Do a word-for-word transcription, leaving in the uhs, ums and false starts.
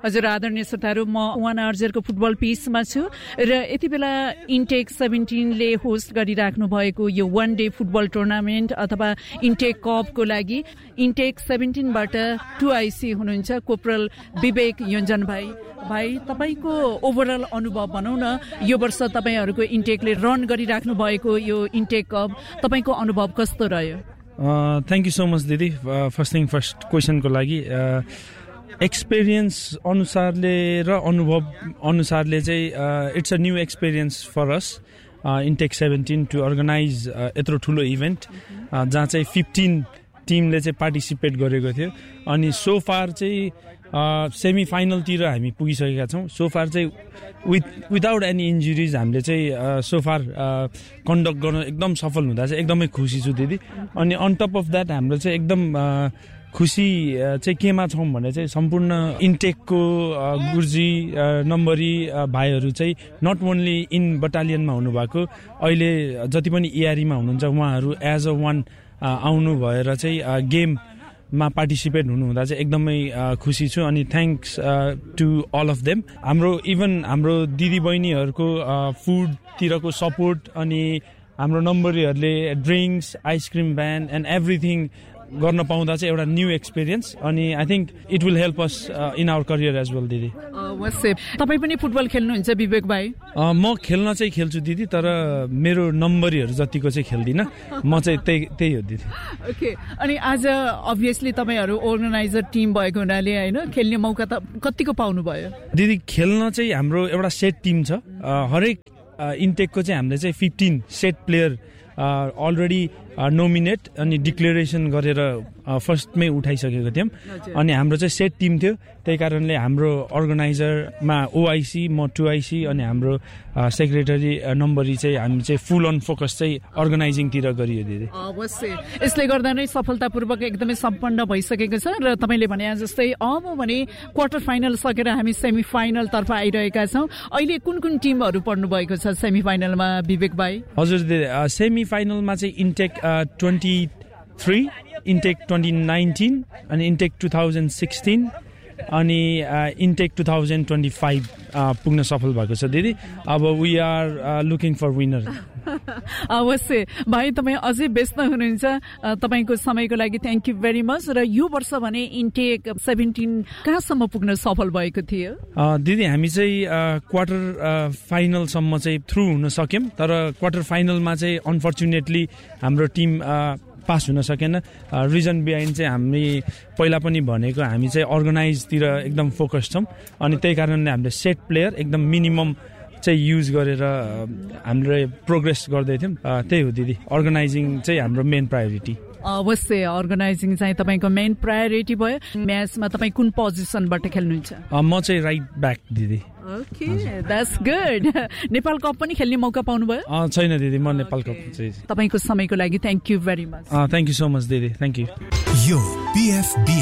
हजुर आदरणीय श्रोताहरू, म वान आर्जरको फुटबल पिचमा छु र यति बेला इन्टेक सेभेन्टिनले होस्ट गरिराख्नु भएको यो वान डे फुटबल टुर्नामेन्ट अथवा इन्टेक कपको लागि इन्टेक सेभेन्टिनबाट टु आइसी हुनुहुन्छ कोपरल विवेक योन्जन भाइ। भाइ, तपाईँको ओभरअल अनुभव भनौँ न, यो वर्ष तपाईँहरूको इन्टेकले रन गरिराख्नु भएको यो इन्टेक कप तपाईँको अनुभव कस्तो रह्यो? थ्याङ्क यू सो मच दिदी। फर्स्ट थिङ फर्स्ट क्वेसनको लागि एक्सपिरियन्स अनुसारले र अनुभव अनुसारले चाहिँ it's a new experience for us intake seventeen to organise यत्रो ठुलो इभेन्ट जहाँ चाहिँ फिफ्टिन टिमले चाहिँ पार्टिसिपेट गरेको थियो। अनि सो फार चाहिँ सेमी फाइनलतिर हामी पुगिसकेका छौँ। सो फार चाहिँ विथ विदाउट एनी इन्जुरिज हामीले चाहिँ सो फार कन्डक्ट गर्न एकदम सफल हुँदा चाहिँ एकदमै खुसी छु दिदी। अनि अन टप अफ द्याट हाम्रो चाहिँ एकदम खुसी चाहिँ केमा छौँ भने चाहिँ सम्पूर्ण इन्टेकको गुर्जी नम्बरी भाइहरू चाहिँ नट ओन्ली इन बटालियनमा हुनुभएको, अहिले जति पनि इआरईमा हुनुहुन्छ उहाँहरू एज अ वान आउनु भएर चाहिँ गेममा पार्टिसिपेट हुनुहुँदा चाहिँ एकदमै खुसी छु। अनि thanks to all of them. हाम्रो इभन हाम्रो दिदीबहिनीहरूको फुडतिरको सपोर्ट अनि हाम्रो नम्बरीहरूले drinks, ice cream van and everything गर्न पाउँदा चाहिँ एउटा न्यू एक्सपिरियन्स। अनि I think it will help us in our career as well दिदी। तपाईँ पनि फुटबल खेल्नुहुन्छ विवेक भाइ? म खेल्न चाहिँ खेल्छु दिदी, तर मेरो नम्बरीहरू जतिको चाहिँ खेल्दिनँ। म चाहिँ त्यही त्यही हो दिदी। ओके। अनि आज अभियसली तपाईँहरू अर्गनाइजर टिम भएको हुनाले होइन खेल्ने मौका त कतिको पाउनुभयो? दिदी खेल्न चाहिँ हाम्रो एउटा सेट टिम छ। हरेक इन्टेकको चाहिँ हामीले चाहिँ fifteen set player already nominate अनि डिक्लेरेसन गरेर फर्स्टमै उठाइसकेको थियौँ। अनि हाम्रो चाहिँ सेट टिम थियो, त्यही कारणले हाम्रो अर्गनाइजरमा ओआइसी, म टुआइसी अनि हाम्रो सेक्रेटरी नम्बरी चाहिँ हामी चाहिँ फुल अन फोकस चाहिँ अर्गनाइजिङतिर गरियो दिदी। अवश्य यसले गर्दा नै सफलतापूर्वक एकदमै सम्पन्न भइसकेको छ। र तपाईँले भने जस्तै अब भने क्वार्टर फाइनल सकेर हामी सेमी फाइनलतर्फ आइरहेका छौँ। अहिले कुन कुन टिमहरू पर्नु भएको छ सेमी फाइनलमा विवेक भाइ? हजुर दिदी, सेमी फाइनलमा चाहिँ intake twenty three, intake twenty nineteen अनि इन्टेक टु थाउजन्ड सिक्सटिन अनि intake two thousand twenty five पुग्न सफल भएको छ दिदी। अब we are looking for winner. अवश्य भाइ, तपाईँ अझै व्यस्त हुनुहुन्छ, तपाईँको समयको लागि थ्याङ्क यू भेरी मच। र यो वर्ष भने इन्टेक सेभेन्टिन कहाँसम्म पुग्न सफल भएको थियो? दिदी हामी चाहिँ क्वार्टर फाइनलसम्म चाहिँ थ्रु हुन सक्यौँ, तर क्वार्टर फाइनलमा चाहिँ अनफर्चुनेटली हाम्रो टिम पास हुन सकेन। रिजन बिहाइन्ड चाहिँ हामी पहिला पनि भनेको हामी चाहिँ अर्गनाइजतिर एकदम फोकस छौँ। अनि त्यही कारणले हामीले सेट प्लेयर एकदम मिनिमम चाहिँ युज गरेर हामीले प्रोग्रेस गर्दै थियौँ। त्यही हो दिदी, अर्गनाइजिङ चाहिँ हाम्रो मेन प्रायोरिटी। अवश्य अर्गनाइजिङ चाहिँ तपाईँको मेन प्रायोरिटी भयो। म्याचमा तपाईँ कुन पोजिसनबाट खेल्नुहुन्छ? म चाहिँ राइट ब्याक दिदी। Okay, that's good. Nepal cup पनि खेल्ने मौका पाउनुभयो? छैन दिदी, म नेपाल कप चाहिँ। तपाईँको समयको लागि thank you very much. Thank you so much दिदी, थ्याङ्क यू। यो